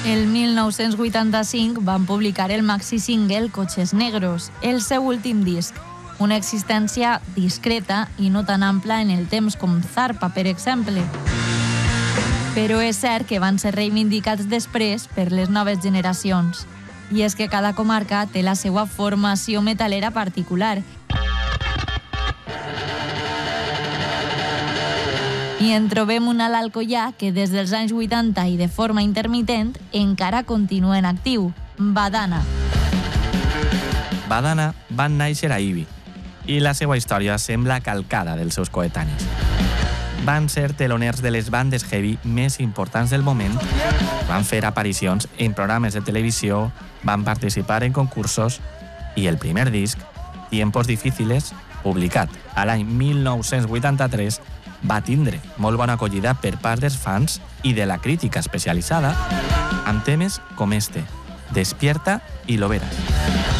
El 1985 van publicar el maxi single Coches Negros, el seu últim disc. Una existència discreta i no tan ampla en el temps com Zarpa, per exemple. Però és cert que van ser reivindicats després per les noves generacions. I és que cada comarca té la seva formació metalera particular. I en trobem una a l'Alcoià que des dels anys 80 i de forma intermitent encara continua en actiu, Badana. Badana van néixer a Ibi i la seva història sembla calcada dels seus coetanis. Van ser teloners de les bandes heavy més importants del moment, van fer aparicions en programes de televisió, van participar en concursos i el primer disc, Tiempos Difíciles, publicat a l'any 1983, va tindre molt bona acollida per part dels fans i de la crítica especialitzada amb temes com este, Despierta i Lo Verás.